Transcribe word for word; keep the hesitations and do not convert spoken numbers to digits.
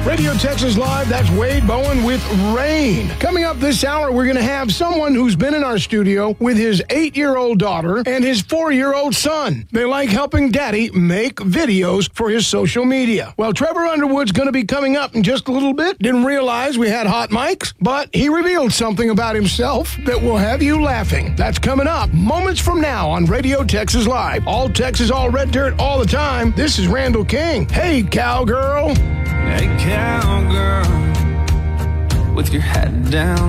Radio Texas Live, that's Wade Bowen with Rain. Coming up this hour, we're going to have someone who's been in our studio with his eight-year-old daughter and his four-year-old son. They like helping Daddy make videos for his social media. Well, Trevor Underwood's going to be coming up in just a little bit. Didn't realize we had hot mics, but he revealed something about himself that will have you laughing. That's coming up moments from now on Radio Texas Live. All Texas, all red dirt, all the time. This is Randall King. Hey, cowgirl. Hey, cowgirl, with your head down.